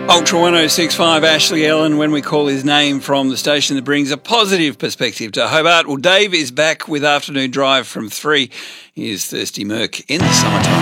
Ultra 1065, Ashley Ellen, when we call his name from the station that brings a positive perspective to Hobart. Well, Dave is back with Afternoon Drive from 3. Here's Thirsty Merc in the summertime.